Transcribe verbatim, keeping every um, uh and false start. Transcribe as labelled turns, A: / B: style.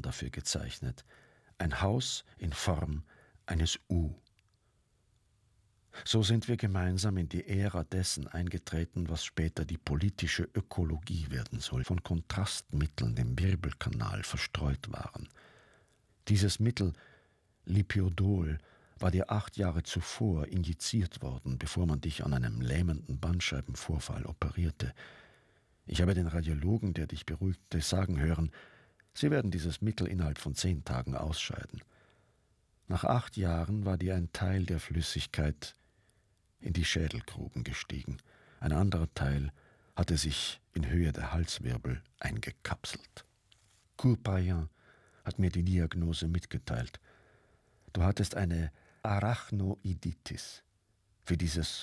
A: dafür gezeichnet. Ein Haus in Form eines U. So sind wir gemeinsam in die Ära dessen eingetreten, was später die politische Ökologie werden soll, von Kontrastmitteln im Wirbelkanal verstreut waren. Dieses Mittel, Lipiodol, war dir acht Jahre zuvor injiziert worden, bevor man dich an einem lähmenden Bandscheibenvorfall operierte. Ich habe den Radiologen, der dich beruhigte, sagen hören, sie werden dieses Mittel innerhalb von zehn Tagen ausscheiden. Nach acht Jahren war dir ein Teil der Flüssigkeit in die Schädelgruben gestiegen. Ein anderer Teil hatte sich in Höhe der Halswirbel eingekapselt. Courpayen hat mir die Diagnose mitgeteilt. Du hattest eine Arachnoiditis. Für dieses